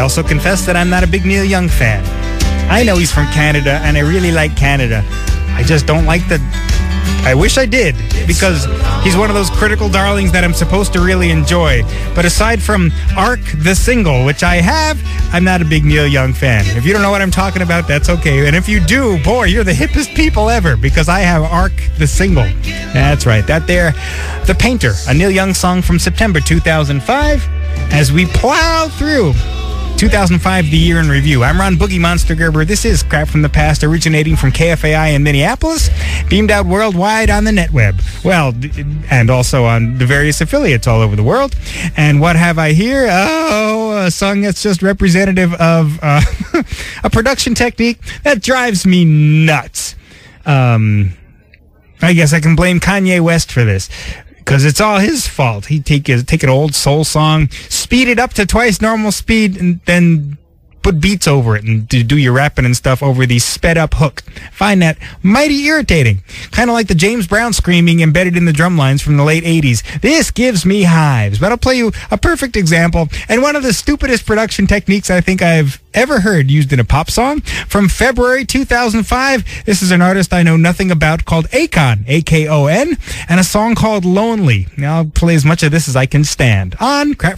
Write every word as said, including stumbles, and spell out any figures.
also confess that I'm not a big Neil Young fan. I know he's from Canada, and I really like Canada. I just don't like the... I wish I did, because he's one of those critical darlings that I'm supposed to really enjoy. But aside from Arc, the single, which I have, I'm not a big Neil Young fan. If you don't know what I'm talking about, that's okay. And if you do, boy, you're the hippest people ever, because I have Arc, the single. That's right, that there. The Painter, a Neil Young song from September two thousand five, as we plow through two thousand five, the year in review. I'm Ron Boogie Monster Gerber. This is Crap from the Past, originating from K F A I in Minneapolis, beamed out worldwide on the netweb. Well, and also on the various affiliates all over the world. And what have I here? Oh, a song that's just representative of uh, a production technique that drives me nuts. Um, I guess I can blame Kanye West for this, because it's all his fault. He take his, take an old soul song, speed it up to twice normal speed, and then put beats over it and do your rapping and stuff over the sped up hook. Find that mighty irritating. Kind of like the James Brown screaming embedded in the drum lines from the late eighties. This gives me hives. But I'll play you a perfect example and one of the stupidest production techniques I think I've ever heard used in a pop song from February two thousand five. This is an artist I know nothing about called Akon, A K O N, and a song called Lonely. Now I'll play as much of this as I can stand on Crap